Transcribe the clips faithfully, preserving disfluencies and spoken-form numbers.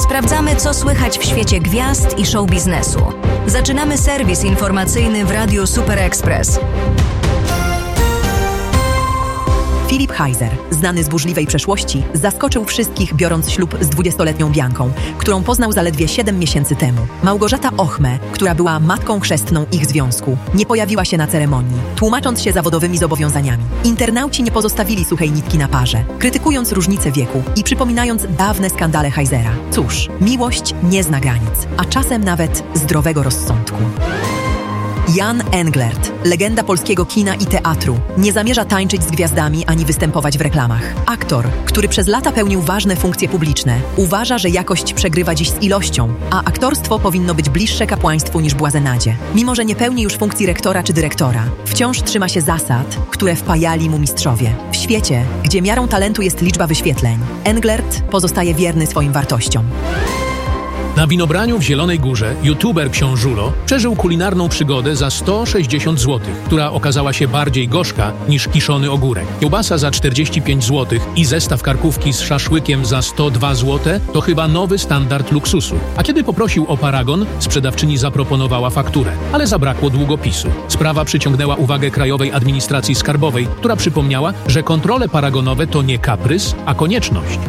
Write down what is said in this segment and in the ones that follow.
Sprawdzamy, co słychać w świecie gwiazd i show biznesu. Zaczynamy serwis informacyjny w Radiu Super Express. Filip Heiser, znany z burzliwej przeszłości, zaskoczył wszystkich, biorąc ślub z dwudziestoletnią Bianką, którą poznał zaledwie siedem miesięcy temu. Małgorzata Ochme, która była matką chrzestną ich związku, nie pojawiła się na ceremonii, tłumacząc się zawodowymi zobowiązaniami. Internauci nie pozostawili suchej nitki na parze, krytykując różnice wieku i przypominając dawne skandale Heisera. Cóż, miłość nie zna granic, a czasem nawet zdrowego rozsądku. Jan Englert, legenda polskiego kina i teatru, nie zamierza tańczyć z gwiazdami ani występować w reklamach. Aktor, który przez lata pełnił ważne funkcje publiczne, uważa, że jakość przegrywa dziś z ilością, a aktorstwo powinno być bliższe kapłaństwu niż błazenadzie. Mimo że nie pełni już funkcji rektora czy dyrektora, wciąż trzyma się zasad, które wpajali mu mistrzowie. W świecie, gdzie miarą talentu jest liczba wyświetleń, Englert pozostaje wierny swoim wartościom. Na winobraniu w Zielonej Górze youtuber Książulo przeżył kulinarną przygodę za sto sześćdziesiąt złotych, która okazała się bardziej gorzka niż kiszony ogórek. Kiełbasa za czterdzieści pięć złotych i zestaw karkówki z szaszłykiem za sto dwa złote to chyba nowy standard luksusu. A kiedy poprosił o paragon, sprzedawczyni zaproponowała fakturę, ale zabrakło długopisu. Sprawa przyciągnęła uwagę Krajowej Administracji Skarbowej, która przypomniała, że kontrole paragonowe to nie kaprys, a konieczność.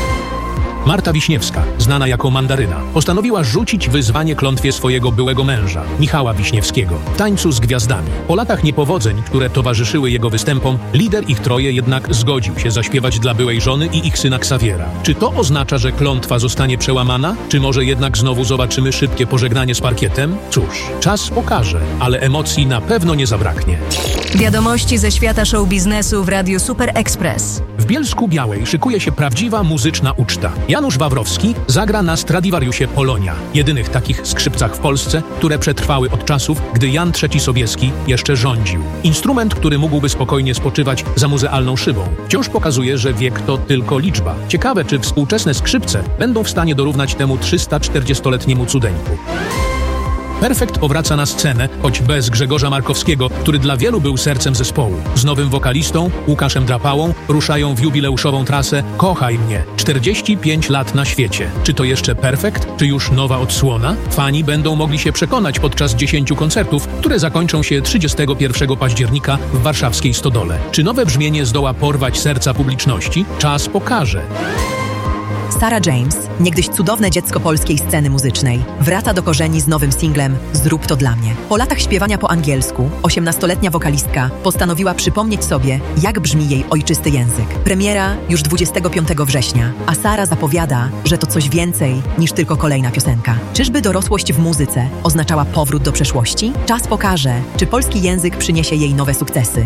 Marta Wiśniewska, znana jako Mandaryna, postanowiła rzucić wyzwanie klątwie swojego byłego męża, Michała Wiśniewskiego, w tańcu z gwiazdami. Po latach niepowodzeń, które towarzyszyły jego występom, lider ich troje jednak zgodził się zaśpiewać dla byłej żony i ich syna Ksawiera. Czy to oznacza, że klątwa zostanie przełamana? Czy może jednak znowu zobaczymy szybkie pożegnanie z parkietem? Cóż, czas pokaże, ale emocji na pewno nie zabraknie. Wiadomości ze świata show biznesu w Radiu Super Express. W Bielsku Białej szykuje się prawdziwa muzyczna uczta. Janusz Wawrowski zagra na Stradivariusie Polonia, jedynych takich skrzypcach w Polsce, które przetrwały od czasów, gdy Jan trzeci Sobieski jeszcze rządził. Instrument, który mógłby spokojnie spoczywać za muzealną szybą. Wciąż pokazuje, że wiek to tylko liczba. Ciekawe, czy współczesne skrzypce będą w stanie dorównać temu trzystaczterdziestoletniemu cudeńku. Perfekt powraca na scenę, choć bez Grzegorza Markowskiego, który dla wielu był sercem zespołu. Z nowym wokalistą, Łukaszem Drapałą, ruszają w jubileuszową trasę Kochaj mnie. czterdzieści pięć lat na świecie. Czy to jeszcze Perfekt? Czy już nowa odsłona? Fani będą mogli się przekonać podczas dziesięciu koncertów, które zakończą się trzydziestego pierwszego października w warszawskiej Stodole. Czy nowe brzmienie zdoła porwać serca publiczności? Czas pokaże. Sarah James, niegdyś cudowne dziecko polskiej sceny muzycznej, wraca do korzeni z nowym singlem Zrób to dla mnie. Po latach śpiewania po angielsku, osiemnastoletnia wokalistka postanowiła przypomnieć sobie, jak brzmi jej ojczysty język. Premiera już dwudziestego piątego września, a Sara zapowiada, że to coś więcej niż tylko kolejna piosenka. Czyżby dorosłość w muzyce oznaczała powrót do przeszłości? Czas pokaże, czy polski język przyniesie jej nowe sukcesy.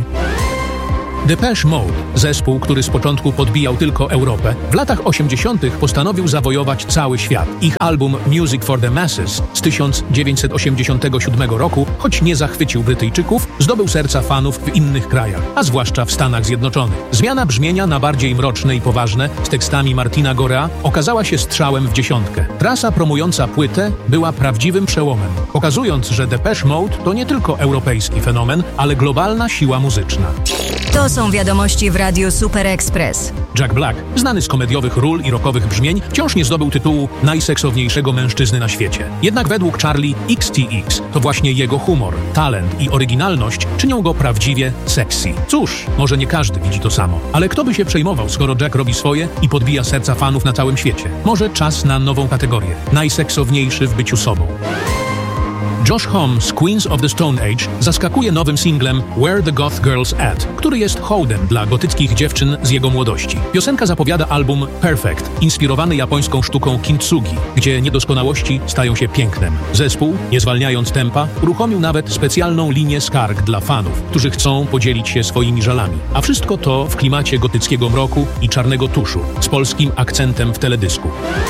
Depeche Mode, zespół, który z początku podbijał tylko Europę, w latach osiemdziesiątych postanowił zawojować cały świat. Ich album Music for the Masses z tysiąc dziewięćset osiemdziesiątego siódmego roku, choć nie zachwycił Brytyjczyków, zdobył serca fanów w innych krajach, a zwłaszcza w Stanach Zjednoczonych. Zmiana brzmienia na bardziej mroczne i poważne, z tekstami Martina Gorea, okazała się strzałem w dziesiątkę. Trasa promująca płytę była prawdziwym przełomem, pokazując, że Depeche Mode to nie tylko europejski fenomen, ale globalna siła muzyczna. To są wiadomości w Radiu Super Express. Jack Black, znany z komediowych ról i rockowych brzmień, wciąż nie zdobył tytułu najseksowniejszego mężczyzny na świecie. Jednak według Charlie X T X to właśnie jego humor, talent i oryginalność czynią go prawdziwie sexy. Cóż, może nie każdy widzi to samo, ale kto by się przejmował, skoro Jack robi swoje i podbija serca fanów na całym świecie? Może czas na nową kategorię. Najseksowniejszy w byciu sobą. Josh Homme z Queens of the Stone Age zaskakuje nowym singlem Where the Goth Girls At, który jest hołdem dla gotyckich dziewczyn z jego młodości. Piosenka zapowiada album Perfect, inspirowany japońską sztuką kintsugi, gdzie niedoskonałości stają się pięknem. Zespół, nie zwalniając tempa, uruchomił nawet specjalną linię skarg dla fanów, którzy chcą podzielić się swoimi żalami. A wszystko to w klimacie gotyckiego mroku i czarnego tuszu, z polskim akcentem w teledysku.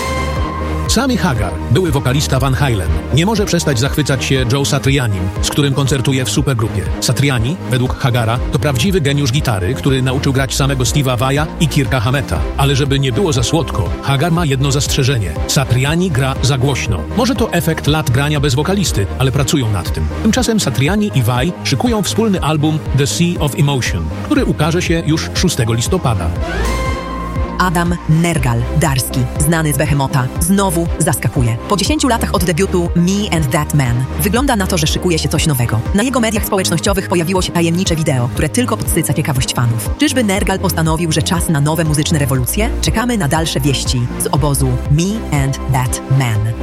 Sammy Hagar, były wokalista Van Halen, nie może przestać zachwycać się Joe Satrianim, z którym koncertuje w supergrupie. Satriani, według Hagara, to prawdziwy geniusz gitary, który nauczył grać samego Steve'a Vai'a i Kirka Hammetta. Ale żeby nie było za słodko, Hagar ma jedno zastrzeżenie. Satriani gra za głośno. Może to efekt lat grania bez wokalisty, ale pracują nad tym. Tymczasem Satriani i Vai szykują wspólny album The Sea of Emotion, który ukaże się już szóstego listopada. Adam Nergal-Darski, znany z Behemota, znowu zaskakuje. Po dziesięciu latach od debiutu Me and That Man wygląda na to, że szykuje się coś nowego. Na jego mediach społecznościowych pojawiło się tajemnicze wideo, które tylko podsyca ciekawość fanów. Czyżby Nergal postanowił, że czas na nowe muzyczne rewolucje? Czekamy na dalsze wieści z obozu Me and That Man.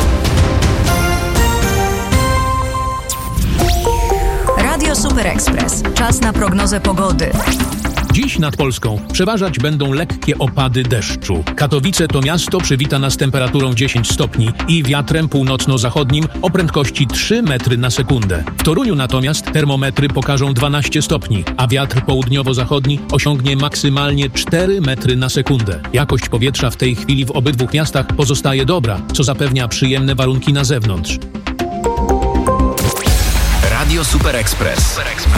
Radio Super Express. Czas na prognozę pogody. Dziś nad Polską przeważać będą lekkie opady deszczu. Katowice to miasto przywita nas temperaturą dziesięć stopni i wiatrem północno-zachodnim o prędkości trzy metry na sekundę. W Toruniu natomiast termometry pokażą dwanaście stopni, a wiatr południowo-zachodni osiągnie maksymalnie cztery metry na sekundę. Jakość powietrza w tej chwili w obydwu miastach pozostaje dobra, co zapewnia przyjemne warunki na zewnątrz. Radio Super Express.